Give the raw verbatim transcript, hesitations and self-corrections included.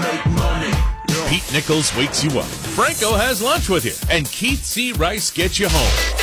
make money. Pete Nichols wakes you up. Franco has lunch with you. And Keith C. Rice gets you home.